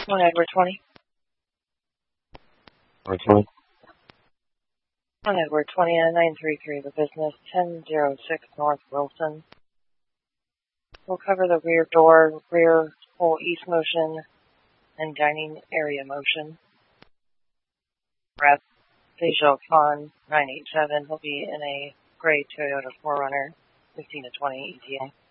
On Edward 20. Okay. On Edward 20 and 933, the business 1006 North Wilson. We'll cover the rear door, rear full east motion, and dining area motion. Rep Sejal Khan 987. He'll be in a gray Toyota 4Runner 15 to 20 ETA.